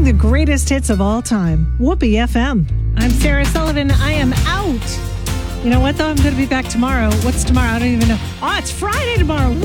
the greatest hits of all time. Whoopee FM. I'm Sarah Sullivan. I am out. You know what, though? I'm going to be back tomorrow. What's tomorrow? I don't even know. Oh, it's Friday tomorrow.